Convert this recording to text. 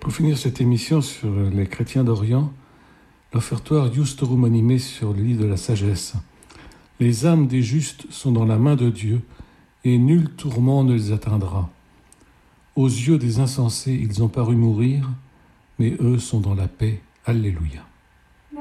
Pour finir cette émission sur les chrétiens d'Orient, l'offertoire Iustorum animé sur le lit de la sagesse. Les âmes des justes sont dans la main de Dieu, et nul tourment ne les atteindra. Aux yeux des insensés, ils ont paru mourir, mais eux sont dans la paix. Alléluia.